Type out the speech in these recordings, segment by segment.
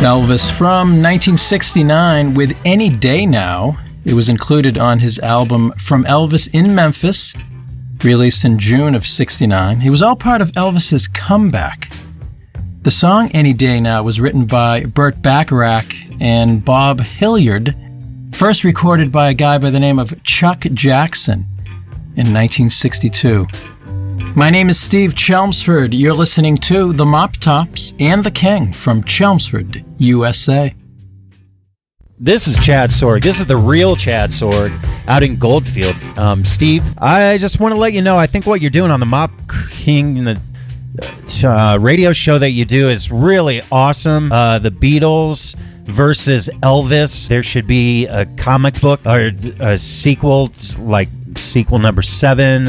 Elvis from 1969 with Any Day Now. It was included on his album From Elvis in Memphis, released in June of '69. It was all part of Elvis's comeback. The song Any Day Now was written by Burt Bacharach and Bob Hilliard, first recorded by a guy by the name of Chuck Jackson in 1962. My name is Steve Chelmsford. You're listening to The Mop Tops and The King from Chelmsford, USA. This is Chad Sorg. This is the real Chad Sorg out in Goldfield. Steve, I just want to let you know, I think what you're doing on the Mop King, the radio show that you do is really awesome. The Beatles versus Elvis. There should be a comic book or a sequel, like sequel number 7.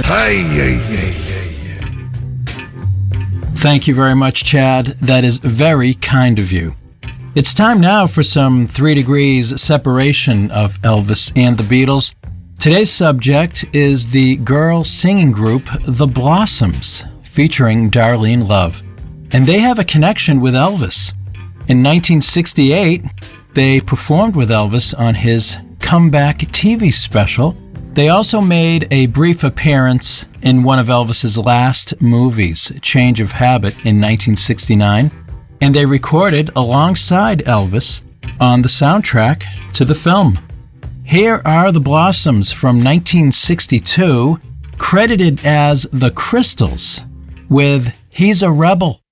Thank you very much, Chad. That is very kind of you. It's time now for some 3 degrees separation of Elvis and the Beatles. Today's subject is the girl singing group The Blossoms, featuring Darlene Love. And they have a connection with Elvis. In 1968, they performed with Elvis on his comeback TV special. They also made a brief appearance in one of Elvis's last movies, Change of Habit, in 1969, and they recorded alongside Elvis on the soundtrack to the film. Here are the Blossoms from 1962, credited as The Crystals, with He's a Rebel.